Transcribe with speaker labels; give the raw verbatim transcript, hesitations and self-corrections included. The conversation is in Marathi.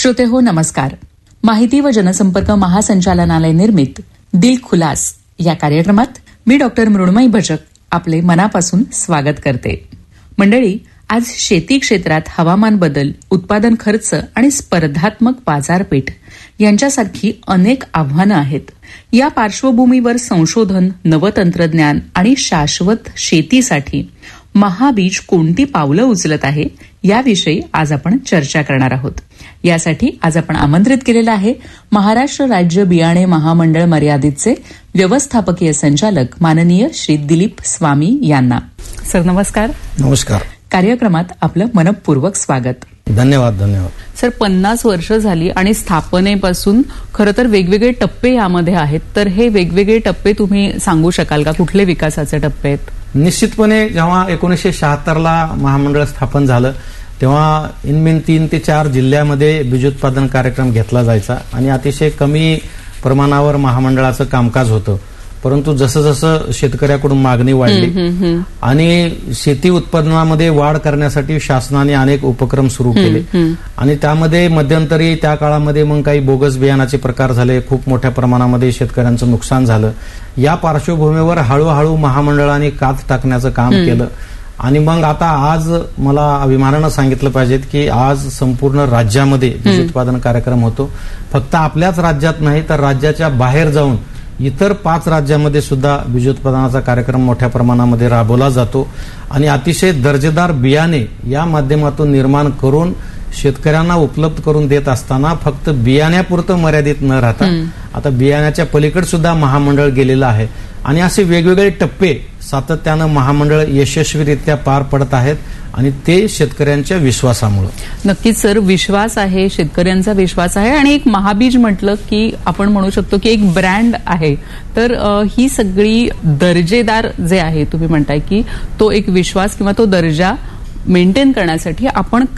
Speaker 1: श्रोते हो नमस्कार. माहिती व जनसंपर्क महासंचालनालय निर्मित दिल खुलास या कार्यक्रमात मी डॉक्टर मृण्मयी भजक आपले मनापासून स्वागत करते. मंडळी, आज शेती क्षेत्रात हवामान बदल, उत्पादन खर्च आणि स्पर्धात्मक बाजारपेठ यांच्यासारखी अनेक आव्हानं आहेत. या पार्श्वभूमीवर संशोधन, नवतंत्रज्ञान आणि शाश्वत शेतीसाठी महाबीज कोणती पावलं उचलत आहे याविषयी आज आपण चर्चा करणार आहोत. यासाठी आज आपण आमंत्रित केलेलं आहे महाराष्ट्र राज्य बियाणे महामंडळ मर्यादितचे व्यवस्थापकीय संचालक माननीय श्री दिलीप स्वामी यांना. सर नमस्कार.
Speaker 2: नमस्कार.
Speaker 1: कार्यक्रमात आपलं मनपूर्वक स्वागत.
Speaker 2: धन्यवाद. धन्यवाद
Speaker 1: सर. पन्नास वर्ष झाली आणि स्थापनेपासून खरं तर वेगवेगळे टप्पे यामध्ये आहेत, तर हे वेगवेगळे टप्पे तुम्ही सांगू शकाल का? कुठले विकासाचे टप्पे आहेत?
Speaker 2: निश्चितपणे जेव्हा एकोणीसशे शहात्तरला महामंडळ स्थापन झालं तेव्हा इनमीन तीन ते चार जिल्ह्यामध्ये बीजोत्पादन कार्यक्रम घेतला जायचा आणि अतिशय कमी प्रमाणावर महामंडळाचं कामकाज होतं. परंतु जसं जसं शेतकऱ्याकडून मागणी वाढली आणि शेती उत्पादनामध्ये वाढ करण्यासाठी शासनाने अनेक उपक्रम सुरू केले आणि त्यामध्ये मध्यंतरी त्या काळामध्ये मग काही बोगस बियाणाचे प्रकार झाले, खूप मोठ्या प्रमाणामध्ये शेतकऱ्यांचं नुकसान झालं. या पार्श्वभूमीवर हळूहळू महामंडळाने कात टाकण्याचं काम केलं आणि मग आता आज मला अभिमानानं सांगितलं पाहिजे की आज संपूर्ण राज्यामध्ये बीज उत्पादन कार्यक्रम होतो. फक्त आपल्याच राज्यात नाही तर राज्याच्या बाहेर जाऊन इतर पाच राज्यामध्ये सुद्धा बीजोत्पादनाचा कार्यक्रम मोठ्या प्रमाणामध्ये राबवला जातो आणि अतिशय दर्जेदार बियाणे या माध्यमातून निर्माण करून शेतकऱ्यांना उपलब्ध करून देत असताना फक्त बियाण्यापुरतं मर्यादित न राहता आता बियाण्याच्या पलीकडे सुद्धा महामंडळ गेलेलं आहे आणि असे वेगवेगळे टप्पे सातत्यानं महामंडळ यशस्वीरित्या पार पडत आहेत आणि ते शेतकऱ्यांच्या विश्वासामुळे.
Speaker 1: नक्कीच सर, विश्वास आहे, शेतकऱ्यांचा विश्वास आहे आणि एक महाबीज म्हटलं की आपण म्हणू शकतो की एक ब्रँड आहे. तर ही सगळी दर्जेदार जे आहे, तुम्ही म्हणताय की तो एक विश्वास किंवा तो दर्जा मेंटेन करण्यासाठी आपण